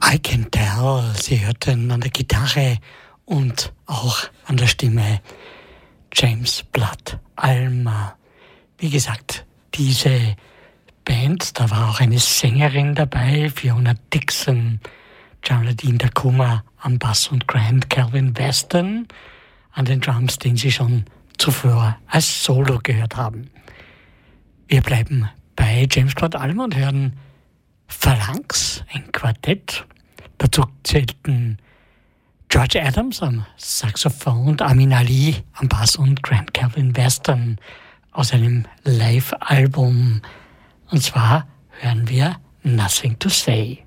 I Can Tell. Sie hörten an der Gitarre und auch an der Stimme James Blood Almer. Wie gesagt, diese Band, da war auch eine Sängerin dabei, Fiona Dixon, Geraldine Tacuma am Bass und Grant Calvin Weston an den Drums, den Sie schon zuvor als Solo gehört haben. Wir bleiben bei James Blood Almer und hören Phalanx, ein Quartett. Dazu zählten George Adams am Saxophon und Amin Ali am Bass und Grant Calvin Weston aus einem Live-Album. Und zwar hören wir Nothing to Say.